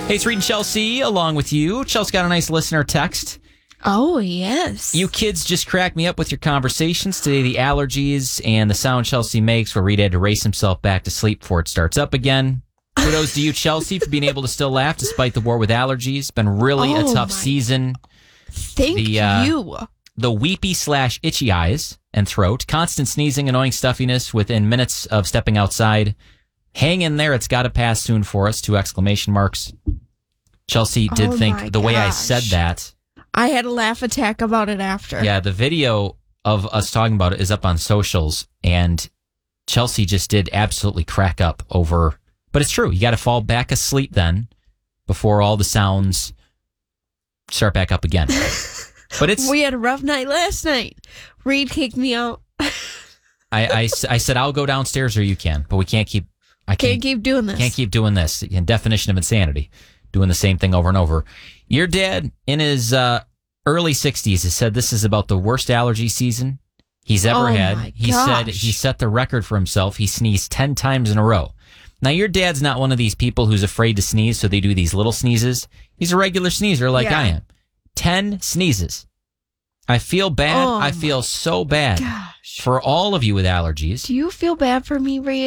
Hey, it's Reed and Chelsea along with you. Chelsea got a nice listener text. Oh, yes. You kids just crack me up with your conversations. Today, the allergies and the sound Chelsea makes where Reed had to race himself back to sleep before it starts up again. Kudos to you, Chelsea, for being able to still laugh despite the war with allergies. Been really a tough season. Thank you. The weepy/itchy eyes and throat, constant sneezing, annoying stuffiness within minutes of stepping outside. Hang in there. It's got to pass soon for us. 2 exclamation marks. Chelsea did think the way I said that. I had a laugh attack about it after. Yeah, the video of us talking about it is up on socials, and Chelsea just did absolutely crack up over. But it's true. You got to fall back asleep then before all the sounds start back up again. But we had a rough night last night. Reed kicked me out. I said I'll go downstairs or you can, but we can't keep. I can't keep doing this. Can't keep doing this. In definition of insanity, doing the same thing over and over. Your dad, in his early 60s, has said this is about the worst allergy season he's ever had. He said he set the record for himself. He sneezed 10 times in a row. Now, your dad's not one of these people who's afraid to sneeze, so they do these little sneezes. He's a regular sneezer like I am. 10 sneezes. I feel bad. I feel so bad for all of you with allergies. Do you feel bad for me, Reed?